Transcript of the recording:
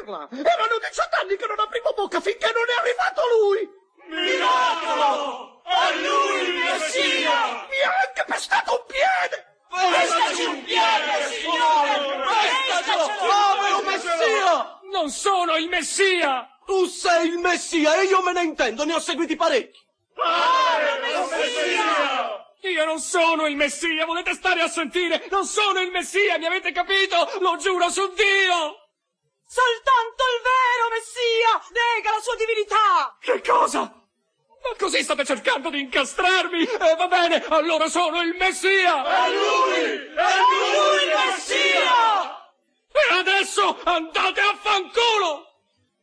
dirla! Erano 18 anni che non aprivo bocca finché non è arrivato lui! Miracolo! È lui il Messia! Mi ha anche pestato un piede! Pestaci un piede, signore! Pestacelo! Povero Messia! Non sono il Messia! Tu sei il Messia e io me ne intendo, ne ho seguiti parecchi. Messia! Io non sono il Messia, volete stare a sentire? Non sono il Messia, mi avete capito? Lo giuro su Dio! Soltanto il vero Messia nega la sua divinità! Che cosa? Ma così state cercando di incastrarmi? Va bene, allora sono il Messia! È lui il Messia! E adesso andate a fanculo!